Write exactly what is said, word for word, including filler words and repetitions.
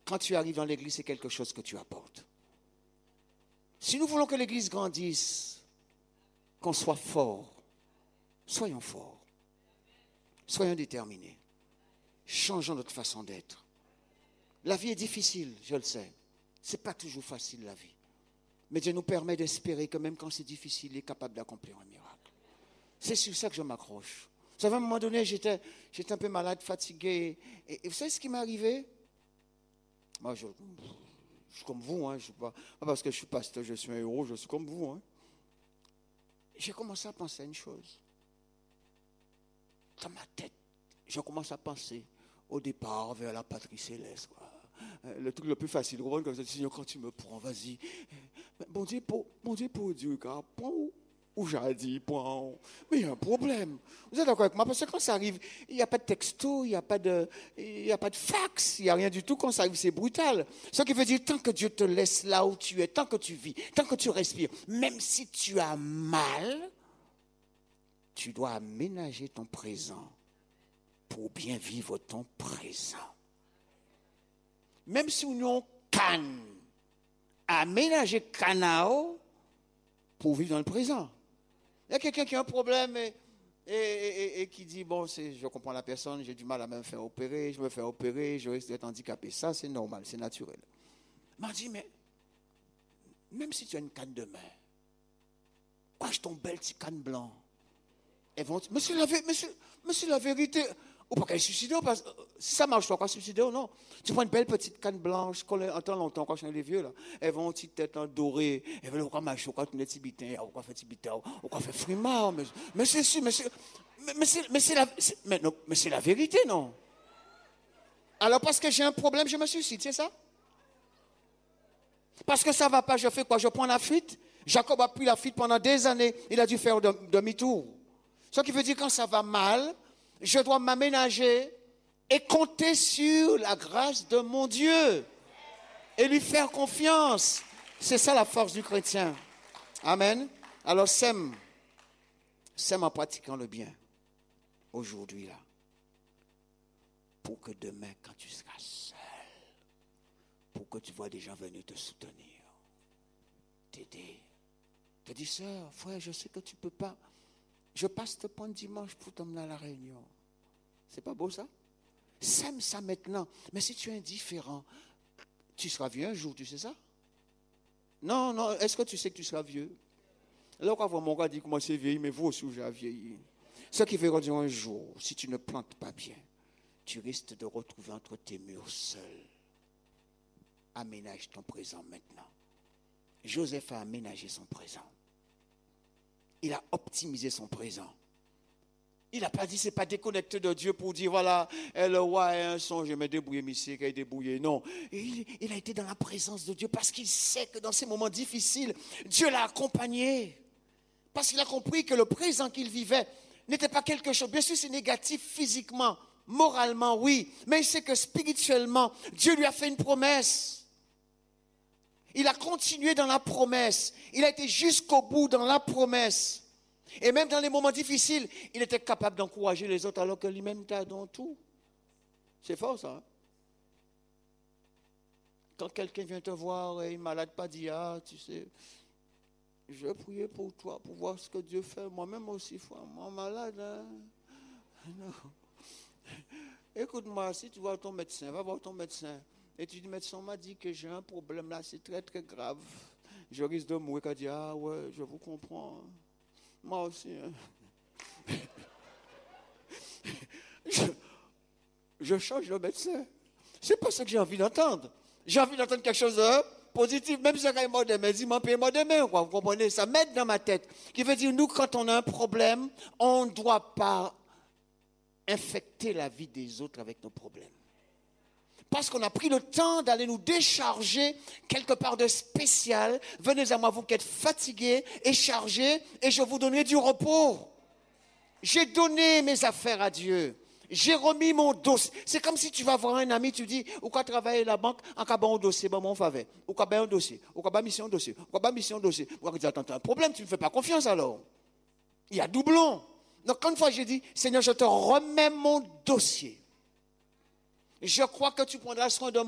quand tu arrives dans l'église, c'est quelque chose que tu apportes. Si nous voulons que l'église grandisse, qu'on soit fort, soyons forts. Soyons déterminés. Changeons notre façon d'être. La vie est difficile, je le sais. Ce n'est pas toujours facile, la vie. Mais Dieu nous permet d'espérer que même quand c'est difficile, il est capable d'accomplir un miracle. C'est sur ça que je m'accroche. Vous savez, à un moment donné, j'étais, j'étais un peu malade, fatigué. Et, et vous savez ce qui m'est arrivé? Moi, je, je suis comme vous. Hein, je suis pas, pas parce que je suis pasteur, je suis un héros, je suis comme vous. Hein. J'ai commencé à penser à une chose. Dans ma tête, je commence à penser au départ vers la patrie céleste. Quoi. Le truc le plus facile, comme ça, Seigneur, quand tu me prends, vas-y. Bon Dieu, pour, bon Dieu, pour Dieu, car point où, où j'ai dit, point. Mais il y a un problème. Vous êtes d'accord avec moi? Parce que quand ça arrive, il n'y a pas de texto, il n'y a pas de, il n'y a pas de fax, il n'y a rien du tout. Quand ça arrive, c'est brutal. Ce qui veut dire, tant que Dieu te laisse là où tu es, tant que tu vis, tant que tu respires, même si tu as mal, tu dois aménager ton présent pour bien vivre ton présent. Même si nous avons canne, aménager canao pour vivre dans le présent. Il y a quelqu'un qui a un problème et, et, et, et qui dit, bon, c'est, je comprends la personne, j'ai du mal à me faire opérer, je me fais opérer, je risque d'être handicapé. Ça, c'est normal, c'est naturel. Il m'a dit, mais même si tu as une canne de main, quoi, je ton bel petit canne blanc. Mais c'est la, mais c'est, mais c'est la vérité. Ou pas qu'elle suicide, parce que si ça marche, tu vas pas suicider ou non. Tu prends une belle petite canne blanche, qu'on entend longtemps quand je suis les vieux, là. Elles vont une petite tête en dorée, elles veulent encore marcher, quand tu mets petit bitin, ou quoi faire petit bitin, ou quoi faire frimard, mais, mais c'est sûr, mais c'est, mais, mais c'est, mais c'est la, c'est, mais non, mais c'est la vérité, non? Alors, parce que j'ai un problème, je me suicide, c'est ça? Parce que ça va pas, je fais quoi? Je prends la fuite. Jacob a pris la fuite pendant des années, il a dû faire demi-tour. Ce qui veut dire, quand ça va mal, je dois m'aménager et compter sur la grâce de mon Dieu et lui faire confiance. C'est ça la force du chrétien. Amen. Alors sème, sème en pratiquant le bien aujourd'hui là, pour que demain quand tu seras seul, pour que tu vois des gens venir te soutenir, t'aider, te dire sœur, frère, je sais que tu peux pas. Je passe te prendre dimanche pour t'emmener à la réunion. C'est pas beau ça? Sème ça maintenant. Mais si tu es indifférent, tu seras vieux un jour, tu sais ça? Non, non, est-ce que tu sais que tu seras vieux? Là, quand mon gars dit que moi c'est vieilli, mais vous aussi vous avez vieilli. Ce qui fait dire un jour, si tu ne plantes pas bien, tu risques de retrouver entre tes murs seul. Aménage ton présent maintenant. Joseph a aménagé son présent. Il a optimisé son présent. Il n'a pas dit, c'est pas déconnecté de Dieu pour dire, voilà, le roi a un son, je vais me débrouiller, monsieur, qu'il a débrouillé. Non. Il, il a été dans la présence de Dieu parce qu'il sait que dans ces moments difficiles, Dieu l'a accompagné. Parce qu'il a compris que le présent qu'il vivait n'était pas quelque chose. Bien sûr, c'est négatif physiquement, moralement, oui. Mais il sait que spirituellement, Dieu lui a fait une promesse. Il a continué dans la promesse. Il a été jusqu'au bout dans la promesse. Et même dans les moments difficiles, il était capable d'encourager les autres alors que lui-même était dans tout. C'est fort ça. Hein? Quand quelqu'un vient te voir et il est malade, pas dire, ah, tu sais, je vais prier pour toi, pour voir ce que Dieu fait. Moi-même aussi, frère, moi malade. Hein? Non. Écoute-moi, si tu vois ton médecin, va voir ton médecin. Et tu dis, médecin m'a dit que j'ai un problème là, c'est très très grave. Je risque de mourir. Il dit, ah ouais, je vous comprends. Moi aussi. Hein. je, je change de médecin. C'est pas ce que j'ai envie d'entendre. J'ai envie d'entendre quelque chose de positif. Même si c'est mort demain, dis-moi, paye-moi demain. Vous comprenez? Ça m'aide dans ma tête. Qui veut dire, nous, quand on a un problème, on ne doit pas infecter la vie des autres avec nos problèmes. Parce qu'on a pris le temps d'aller nous décharger quelque part de spécial. Venez à moi, vous qui êtes fatigués et chargés, et je vous donnerai du repos. J'ai donné mes affaires à Dieu. J'ai remis mon dossier. C'est comme si tu vas voir un ami, tu dis, ou quoi travailler à la banque, en cas un dossier, bon, mon faveur. Ou quoi un dossier. Ou quoi mission un dossier. Ou quoi mission un dossier. Ou quoi tu dis, attends, t'as un problème, tu ne me fais pas confiance alors. Il y a doublon. Donc, une fois, j'ai dit, Seigneur, je te remets mon dossier. Je crois que tu prendras soin de